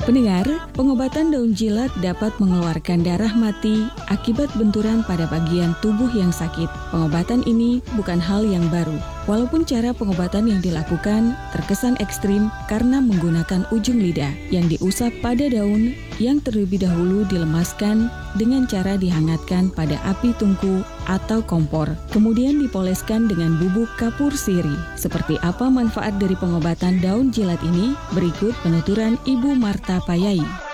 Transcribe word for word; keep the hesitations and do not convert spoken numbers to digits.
Pendengar, pengobatan daun jilat dapat mengeluarkan darah mati akibat benturan pada bagian tubuh yang sakit. Pengobatan ini bukan hal yang baru. Walaupun cara pengobatan yang dilakukan terkesan ekstrim karena menggunakan ujung lidah yang diusap pada daun yang terlebih dahulu dilemaskan dengan cara dihangatkan pada api tungku atau kompor, kemudian dipoleskan dengan bubuk kapur sirih. Seperti apa manfaat dari pengobatan daun jilat ini? Berikut penuturan Ibu Marta Payai.